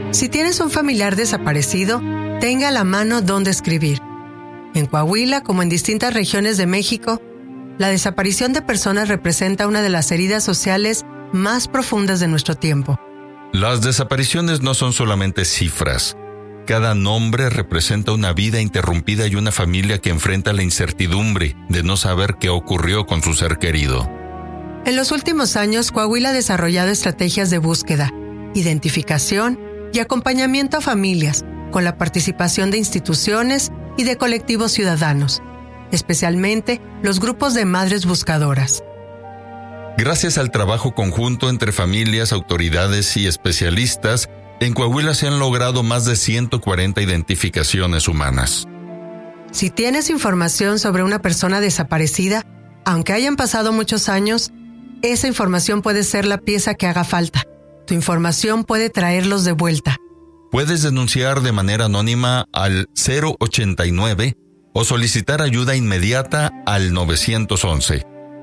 Si tienes un familiar desaparecido, tenga a la mano dónde escribir. En Coahuila, como en distintas regiones de México, la desaparición de personas representa una de las heridas sociales más profundas de nuestro tiempo. Las desapariciones no son solamente cifras. Cada nombre representa una vida interrumpida y una familia que enfrenta la incertidumbre de no saber qué ocurrió con su ser querido. En los últimos años, Coahuila ha desarrollado estrategias de búsqueda, identificación y acompañamiento a familias, con la participación de instituciones y de colectivos ciudadanos, especialmente los grupos de madres buscadoras. Gracias al trabajo conjunto entre familias, autoridades y especialistas, en Coahuila se han logrado más de 140 identificaciones humanas. Si tienes información sobre una persona desaparecida, aunque hayan pasado muchos años, esa información puede ser la pieza que haga falta. Tu información puede traerlos de vuelta. Puedes denunciar de manera anónima al 089 o solicitar ayuda inmediata al 911.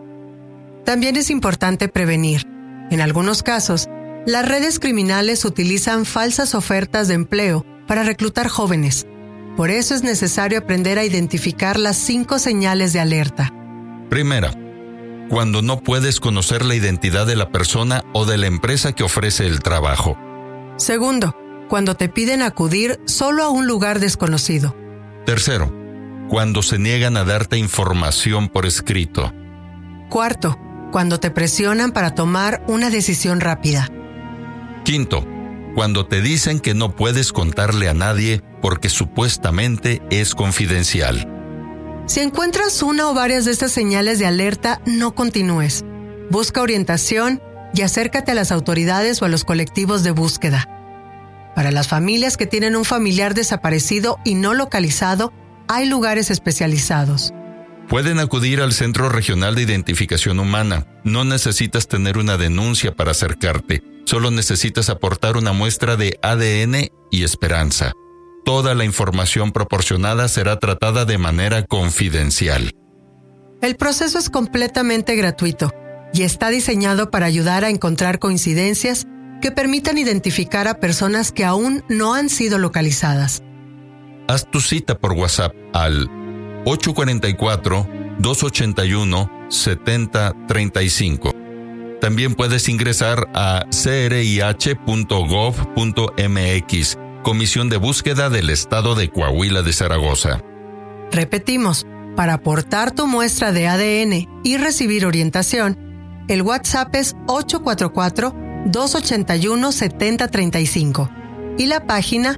También es importante prevenir. En algunos casos, las redes criminales utilizan falsas ofertas de empleo para reclutar jóvenes. Por eso es necesario aprender a identificar las 5 señales de alerta. Primera, cuando no puedes conocer la identidad de la persona o de la empresa que ofrece el trabajo. Segundo, cuando te piden acudir solo a un lugar desconocido. Tercero, cuando se niegan a darte información por escrito. Cuarto, cuando te presionan para tomar una decisión rápida. Quinto, cuando te dicen que no puedes contarle a nadie porque supuestamente es confidencial. Si encuentras una o varias de estas señales de alerta, no continúes. Busca orientación y acércate a las autoridades o a los colectivos de búsqueda. Para las familias que tienen un familiar desaparecido y no localizado, hay lugares especializados. Pueden acudir al Centro Regional de Identificación Humana. No necesitas tener una denuncia para acercarte. Solo necesitas aportar una muestra de ADN y esperanza. Toda la información proporcionada será tratada de manera confidencial. El proceso es completamente gratuito y está diseñado para ayudar a encontrar coincidencias que permitan identificar a personas que aún no han sido localizadas. Haz tu cita por WhatsApp al 844-281-7035. También puedes ingresar a crih.gov.mx, Comisión de Búsqueda del Estado de Coahuila de Zaragoza. Repetimos, para aportar tu muestra de ADN y recibir orientación, el WhatsApp es 844-281-7035 y la página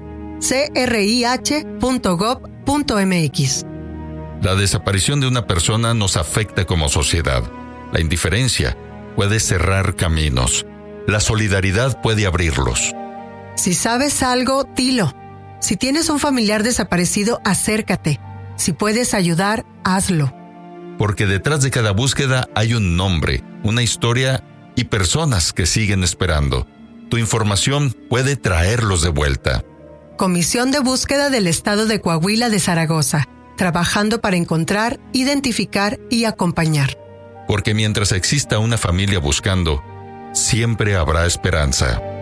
crih.gov.mx. La desaparición de una persona nos afecta como sociedad. La indiferencia puede cerrar caminos. La solidaridad puede abrirlos. Si sabes algo, dilo. Si tienes un familiar desaparecido, acércate. Si puedes ayudar, hazlo. Porque detrás de cada búsqueda hay un nombre, una historia y personas que siguen esperando. Tu información puede traerlos de vuelta. Comisión de Búsqueda del Estado de Coahuila de Zaragoza, trabajando para encontrar, identificar y acompañar. Porque mientras exista una familia buscando, siempre habrá esperanza.